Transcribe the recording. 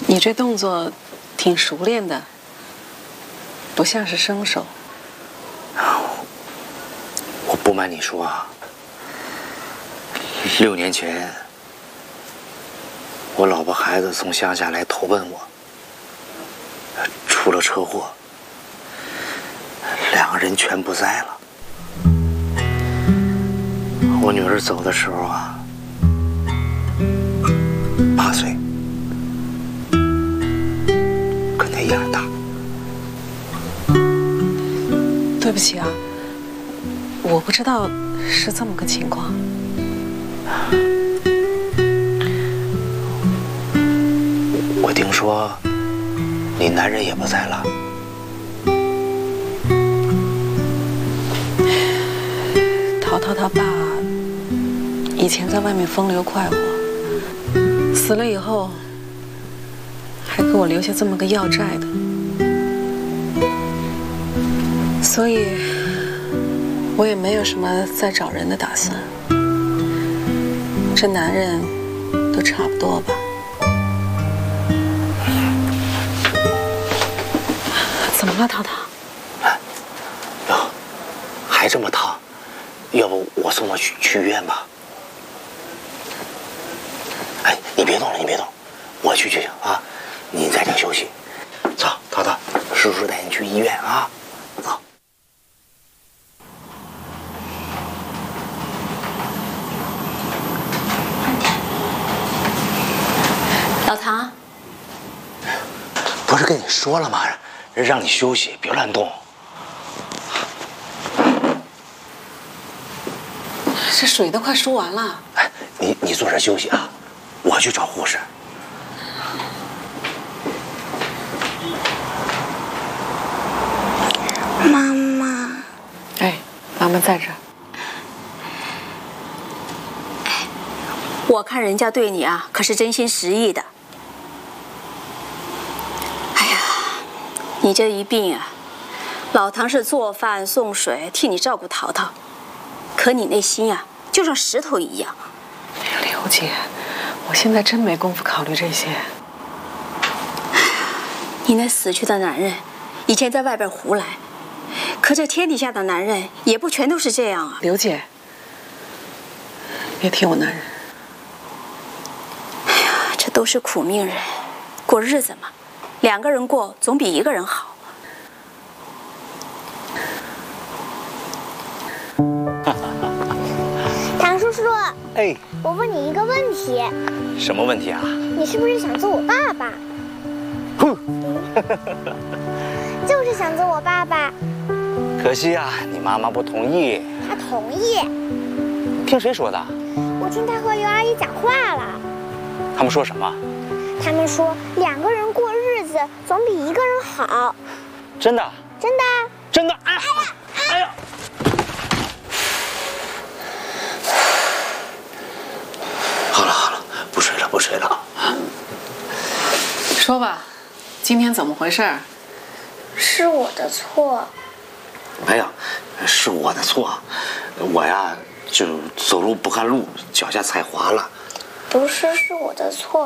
你这动作挺熟练的，不像是生手。 我不瞒你说啊，6年前，我老婆孩子从乡下来投奔我，出了车祸，2个人全不在了。我女儿走的时候啊，8岁，跟她一样大。 对不起啊，我不知道是这么个情况。 我听说你男人也不在了。 淘淘他爸以前在外面风流快活，死了以后还给我留下这么个要债的，所以我也没有什么再找人的打算。这男人都差不多吧。怎么了，淘淘？ 哟，还这么烫？要不我送他去医院吧？哎，你别动了，你别动，我去就行啊。你在这休息。走，淘淘，叔叔带你去医院啊。走。 老唐， 不是跟你说了吗？让你休息，别乱动。 这水都快输完了。 哎，你坐这休息啊，我去找护士。 妈妈。 哎，妈妈在这儿。 我看人家对你啊，可是真心实意的。哎呀，你这一病啊，老唐是做饭送水，替你照顾淘淘，可你那心啊，就像石头一样。 刘姐，我现在真没工夫考虑这些。 你那死去的男人，以前在外边胡来，可这天底下的男人也不全都是这样啊。 刘姐，别提我男人。 哎呀，这都是苦命人，过日子嘛，2个人过总比1个人好。 唐叔叔， 哎， 我问你一个问题， 什么问题啊？ 你是不是想做我爸爸？ 哼， 就是想做我爸爸。 可惜啊，你妈妈不同意。 他同意。 听谁说的？ 我听他和刘阿姨讲话了。 他们说什么？ 他们说2个人过日子总比1个人好。 真的？ 真的？ 真的？哎呀！哎呀！好了好了，不睡了不睡了。 说吧，今天怎么回事？ 是我的错。 没有，是我的错。我呀，就走路不看路，脚下踩滑了。 不是，是我的错。